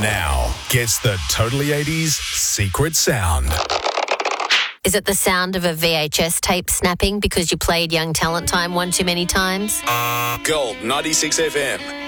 now gets the Totally 80s secret sound. Is it the sound of a VHS tape snapping because you played Young Talent Time one too many times? Gold 96 FM.